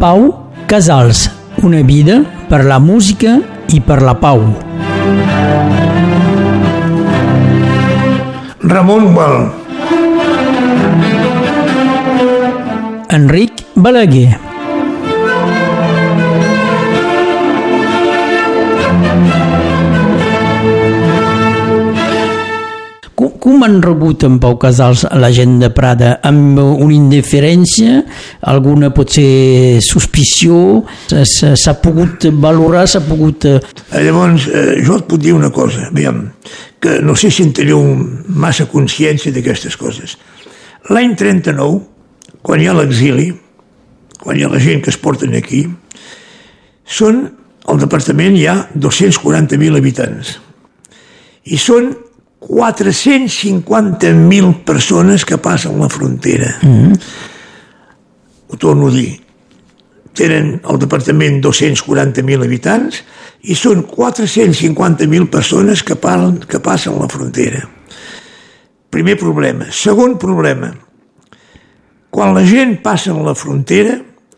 Pau Casals, una vida per la música i per la pau. Ramon Gual. Enric Balaguer. Com han rebut en Pau Casals a la gent de Prada? Amb una indiferència, alguna potser suspició? S'ha pogut valorar, s'ha pogut... Llavors, jo et puc dir una cosa, aviam, que no sé si en teniu massa consciència d'aquestes coses. L'any 39, quan hi ha l'exili, quan hi ha la gent que es porten aquí, al departament hi ha 240.000 habitants i són 450.000 persones que passen la frontera. Ho torno a dir, tenen al departament 240.000 habitants i són 450.000 persones que passen la frontera. Primer problema. Segon problema, quan la gent passa la frontera,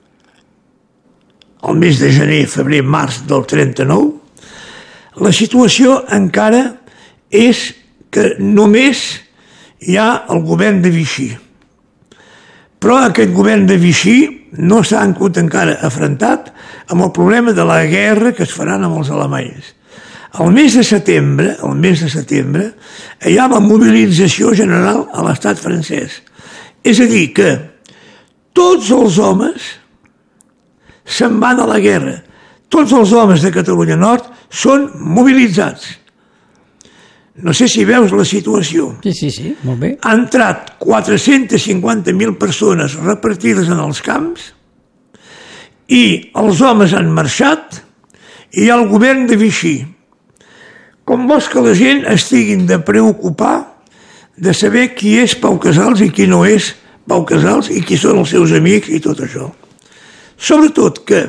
el mes de gener, febrer, març del 39, la situació encara és que només hi ha el govern de Vichy. Però aquest govern de Vichy no s'ha encara afrontat amb el problema de la guerra que es faran amb els alemanys. El mes de setembre, hi ha la mobilització general a l'estat francès. És a dir, que tots els homes se'n van a la guerra. Tots els homes de Catalunya Nord són mobilitzats. No sé si veus la situació. Sí, molt bé. Han entrat 450.000 persones repartides en els camps i els homes han marxat i hi ha el govern de Vichy. Com vols que la gent estiguin de preocupar de saber qui és Pau Casals i qui no és Pau Casals i qui són els seus amics i tot això. Sobretot que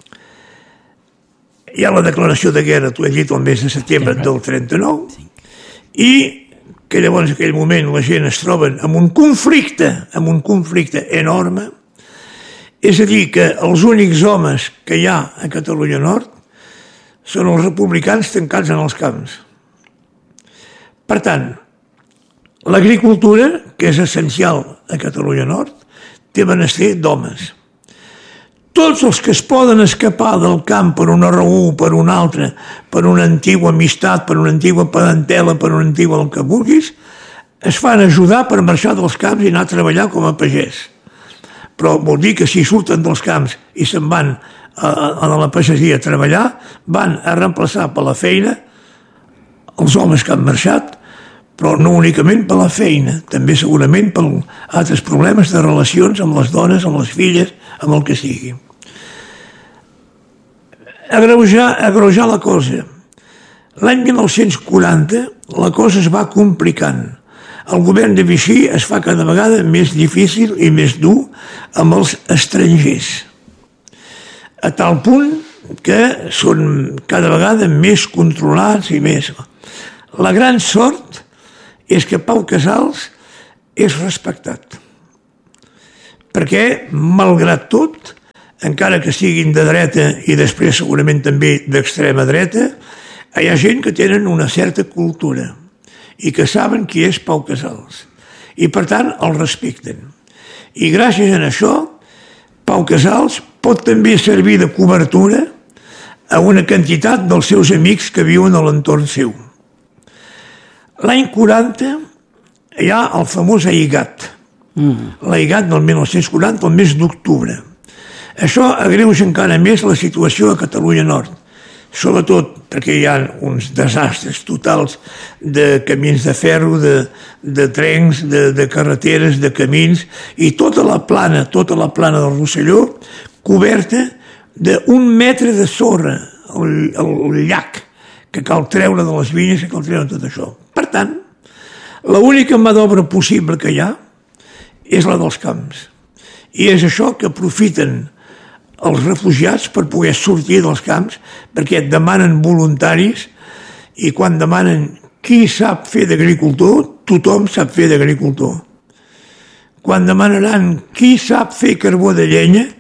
hi ha la declaració de guerra, t'ho he dit, el mes de setembre del 39, i que llavors en aquell moment la gent es troben amb un conflicte enorme, és a dir, que els únics homes que hi ha a Catalunya Nord són els republicans tancats en els camps. Per tant, l'agricultura, que és essencial a Catalunya Nord, té menester d'homes. Tots els que es poden escapar del camp per una raó o per una altra, per una antiga amistat, per una antiga parentela, per una antiga el que vulguis, es fan ajudar per marxar dels camps i anar a treballar com a pagès. Però vol dir que si surten dels camps i se'n van a la pagesia a treballar, van a reemplaçar per la feina els homes que han marxat, però no únicament per la feina, també segurament per altres problemes de relacions amb les dones, amb les filles, amb el que sigui. Agreujar la cosa. L'any 1940 la cosa es va complicant. El govern de Vichy es fa cada vegada més difícil i més dur amb els estrangers. A tal punt que són cada vegada més controlats i més. La gran sort és que Pau Casals és respectat. Perquè, malgrat tot, encara que siguin de dreta i després segurament també d'extrema dreta, hi ha gent que tenen una certa cultura i que saben qui és Pau Casals. I, per tant, el respecten. I gràcies a això, Pau Casals pot també servir de cobertura a una quantitat dels seus amics que viuen a l'entorn seu. L'any 40 hi ha el famós Aigat. L'Aigat del 1940, el mes d'octubre. Això agreuja encara més la situació a Catalunya Nord, sobretot perquè hi ha uns desastres totals de camins de ferro, de trens, de carreteres, de camins, i tota la plana del Rosselló coberta d'1 metre de sorra, el llac, que cal treure de les vinyes, que cal treure tot això. Per tant, l'única mà d'obra possible que hi ha és la dels camps. I és això que aprofiten els refugiats per poder sortir dels camps, perquè demanen voluntaris, i quan demanen qui sap fer d'agricultor, tothom sap fer d'agricultor. Quan demanaran qui sap fer carbó de llenya,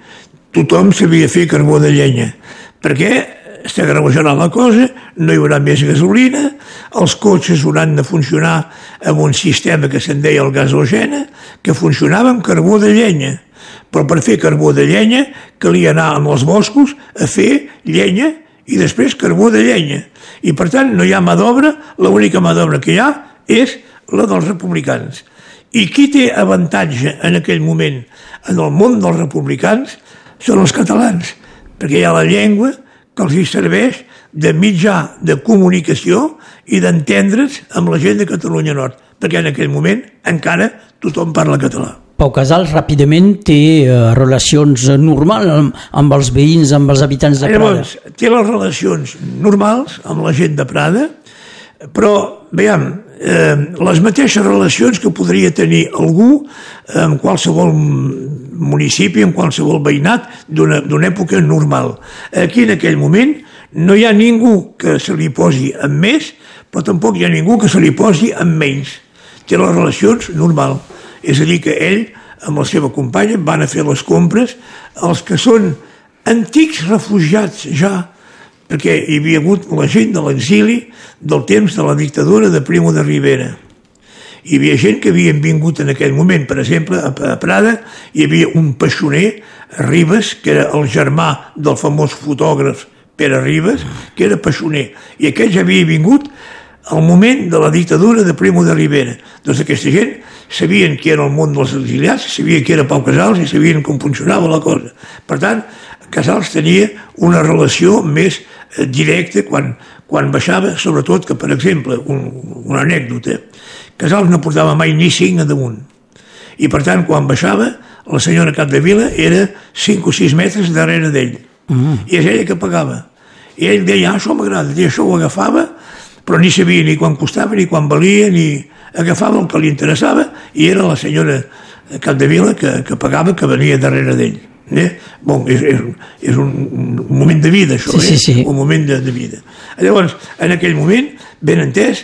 tothom sabia fer carbó de llenya, perquè s'agreujarà la cosa, no hi haurà més gasolina, els cotxes hauran de funcionar amb un sistema que se'n deia el gasogena, que funcionava amb carbó de llenya. Però per fer carbó de llenya calia anar als boscos a fer llenya i després carbó de llenya. I per tant no hi ha mà d'obra, l'única mà d'obra que hi ha és la dels republicans. I qui té avantatge en aquell moment en el món dels republicans són els catalans, perquè hi ha la llengua que els hi serveix de mitjà de comunicació i d'entendre's amb la gent de Catalunya Nord, perquè en aquell moment encara tothom parla català. Pau Casals ràpidament té relacions normals amb els veïns, amb els habitants de Prada. Llavors, té les relacions normals amb la gent de Prada, però, veiem, les mateixes relacions que podria tenir algú en qualsevol municipi, en qualsevol veïnat d'una època normal. Aquí, en aquell moment, no hi ha ningú que se li posi amb més, però tampoc hi ha ningú que se li posi amb menys. Té les relacions normal. És a dir, que ell, amb la seva companya, van a fer les compres. Els que són antics refugiats ja, perquè hi havia hagut la gent de l'exili del temps de la dictadura de Primo de Rivera. Hi havia gent que havien vingut en aquell moment, per exemple, a Prada hi havia un peixoner, Ribes, que era el germà del famós fotògraf Pere Ribes, que era peixoner, i aquest ja havia vingut al moment de la dictadura de Primo de Rivera. Doncs aquesta gent sabien que era el món dels exiliats, sabien que era Pau Casals i sabien com funcionava la cosa. Per tant, Casals tenia una relació més directa quan baixava, sobretot que, per exemple, una anècdota, Casals no portava mai ni 5 a damunt. I per tant, quan baixava, la senyora Capdevila era 5 o 6 metres darrere d'ell. I és ella que pagava. I ell deia, això m'agrada, i això ho agafava, però ni sabia ni quan costava, ni quan valia, ni agafava el que li interessava, i era la senyora Capdevila que pagava, que venia darrere d'ell. Bon, és un moment de vida, això, sí. Un moment de vida. Llavors, en aquell moment, ben entès,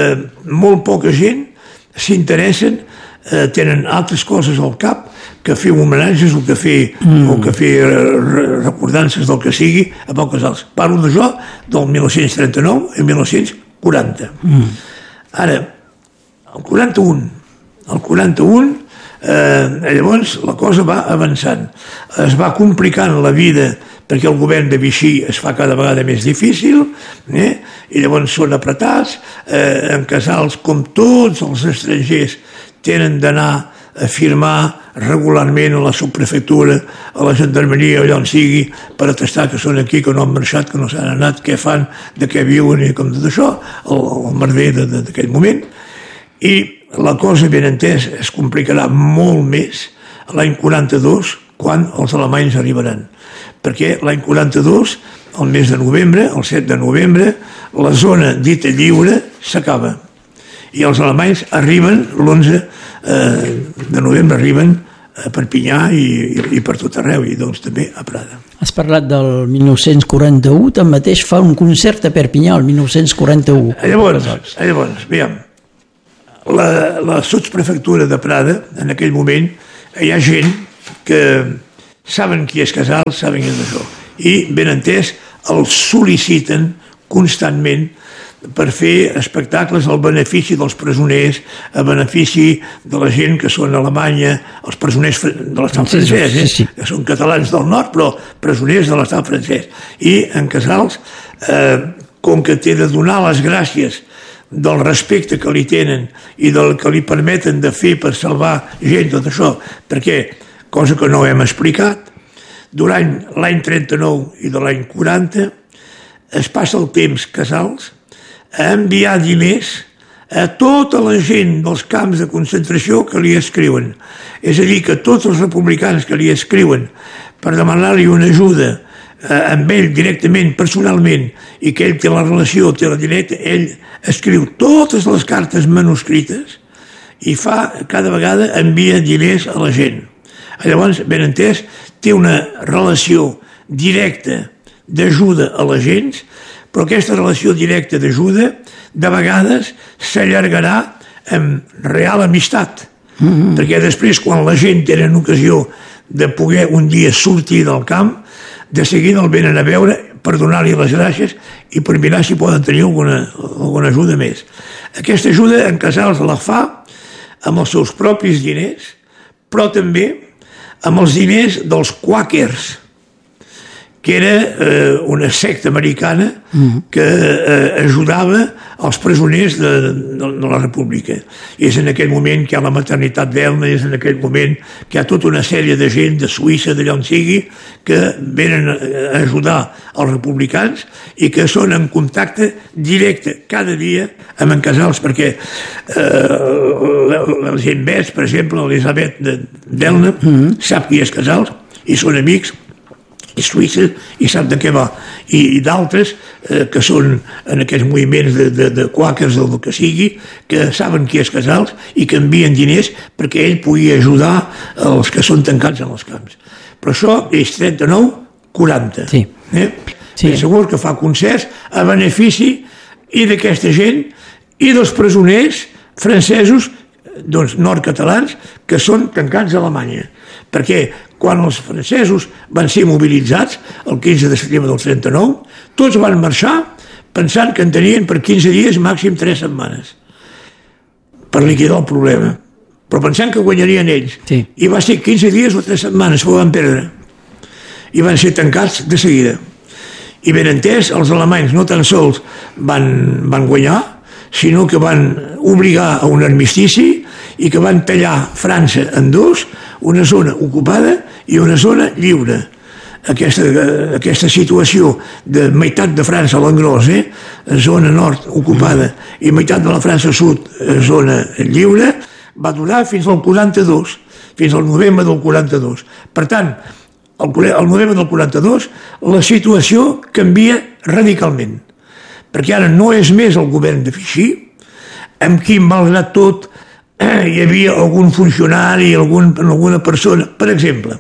molt poca gent s'interessen, tenen altres coses al cap que fer homenatges o que fer recordances del que sigui a Pau Casals. Parlo d'això del 1939 i 1940. Ara, el 41, llavors la cosa va avançant, es va complicant la vida perquè el govern de Vichy es fa cada vegada més difícil, i llavors són apretats. En Casals, com tots els estrangers, tenen d'anar a firmar regularment a la subprefectura, a la gendarmeria, allà on sigui, per atestar que són aquí, que no han marxat, que no s'han anat, què fan, de què viuen i com tot això, el merder d'aquell moment. I la cosa, ben entès, es complicarà molt més l'any 42, quan els alemanys arribaran. Perquè l'any 42, el mes de novembre, el 7 de novembre, la zona dita lliure s'acaba. I els alemanys arriben l'11 de novembre, arriben a Perpinyà i per tot arreu, i doncs també a Prada. Has parlat del 1941, tanmateix fa un concert a Perpinyà, el 1941. Llavors, veiem, la sotsprefectura de Prada, en aquell moment, hi ha gent que saben qui és Casals, saben qui és això, i ben entès els sol·liciten constantment per fer espectacles al benefici dels presoners, a benefici de la gent que són a Alemanya, els presoners de l'estat francès, que són catalans del nord, però presoners de l'estat francès. I en Casals, com que té de donar les gràcies del respecte que li tenen i del que li permeten de fer per salvar gent, tot això, perquè, cosa que no hem explicat, durant l'any 39 i de l'any 40 es passa el temps Casals a enviar diners a tota la gent dels camps de concentració que li escriuen. És a dir, que tots els republicans que li escriuen per demanar-li una ajuda amb ell directament, personalment, i que ell té la relació, té la directa, ell escriu totes les cartes manuscrites i cada vegada envia diners a la gent. Llavors, ben entès, té una relació directa d'ajuda a la gent, però aquesta relació directa d'ajuda de vegades s'allargarà amb real amistat, perquè després, quan la gent té ocasió de poder un dia sortir del camp, de seguida el venen a veure per donar-li les gràcies i per mirar si poden tenir alguna ajuda més. Aquesta ajuda en Casals la fa amb els seus propis diners, però també amb els diners dels quàquers, que era una secta americana que ajudava els presoners de la República. I és en aquell moment que hi ha la maternitat d'Elna, és en aquell moment que hi ha tota una sèrie de gent de Suïssa, d'allà on sigui, que venen a ajudar els republicans i que són en contacte directe cada dia amb en Casals, perquè la gent ves, per exemple, l'Elisabet d'Elna, sap qui és Casals i són amics, i Suïssa, i sap de què va, i d'altres que són en aquests moviments de quàquers o del que sigui, que saben qui és Casals i que envien diners perquè ell pugui ajudar els que són tancats en els camps. Però això és 39-40. Sí. Sí. Segur que fa concerts a benefici i d'aquesta gent i dels presoners francesos, doncs nord-catalans, que són tancats a Alemanya. Perquè quan els francesos van ser mobilitzats, el 15 de setembre del 39, tots van marxar pensant que en tenien per 15 dies, màxim 3 setmanes, per liquidar el problema. Però pensant que guanyarien ells. Sí. I va ser 15 dies o 3 setmanes, però van perdre. I van ser tancats de seguida. I ben entès, els alemanys no tan sols van guanyar, sinó que van obligar a un armistici i que van tallar França en dos, una zona ocupada i una zona lliure. Aquesta situació de meitat de França a l'engròs, zona nord ocupada, i meitat de la França sud, zona lliure, va durar fins al 42, fins al novembre del 42. Per tant, al novembre del 42, la situació canvia radicalment, perquè ara no és més el govern de Vichy, amb qui, malgrat tot, hi havia algun funcionari, alguna persona. Per exemple,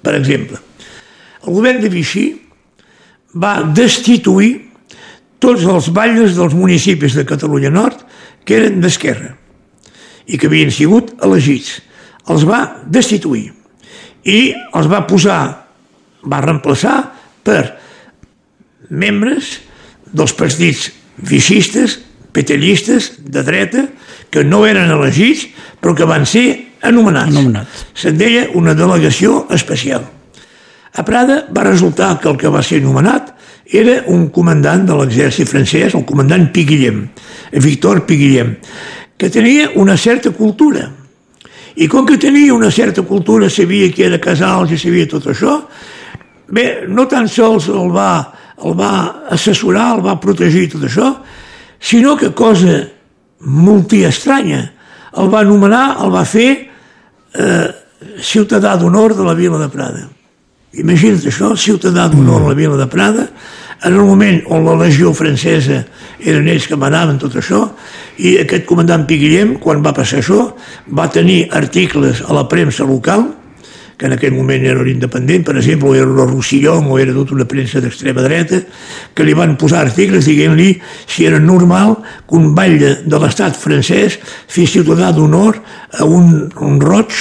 el govern de Vichy va destituir tots els batlles dels municipis de Catalunya Nord que eren d'esquerra i que havien sigut elegits. Els va destituir i els va reemplaçar per membres dels partits vichistes, petellistes, de dreta, que no eren elegits, però que van ser anomenats. Se'n deia una delegació especial. A Prada va resultar que el que va ser nomenat era un comandant de l'exèrcit francès, el comandant Piguillem, Victor Piguillem, que tenia una certa cultura. I com que tenia una certa cultura, sabia qui era Casals i sabia tot això, bé, no tan sols el va assessorar, el va protegir tot això, sinó que cosa multiestranya, el va nomenar, el va fer ciutadà d'honor de la vila de Prada. Imagina't això, ciutadà d'honor a la vila de Prada, en el moment on la legió francesa eren ells que manaven tot això, i aquest comandant Piguillem, quan va passar això, va tenir articles a la premsa local, que en aquell moment era independent, per exemple, era el Roussillon o era tota una premsa d'extrema dreta, que li van posar articles dient-li si era normal que un batlle de l'estat francès fes ciutadà d'honor a un roig,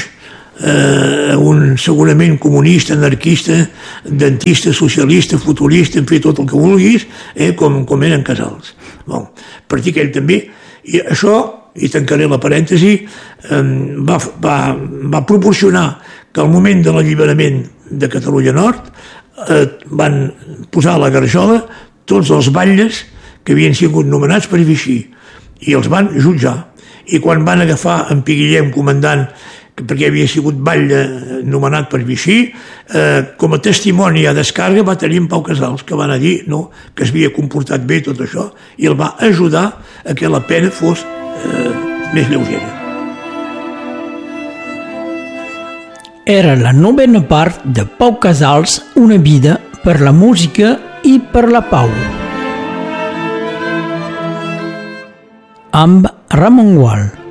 un segurament comunista, anarquista, dentista, socialista, futurista, en fi, tot el que vulguis, com eren Casals. Bon, per dir que ell també, i això, i tancaré la parèntesi, va proporcionar que al moment de l'alliberament de Catalunya Nord van posar a la garjola tots els batlles que havien sigut nomenats per Vichy i els van jutjar. I quan van agafar en Piguillem comandant, perquè havia sigut batlle nomenat per Vichy, com a testimoni a descàrrega va tenir en Pau Casals, que van a dir no, que es havia comportat bé tot això, i el va ajudar a que la pena fos més lleugera. Era la novena part de Pau Casals, una vida per la música i per la pau. Amb Ramon Gual.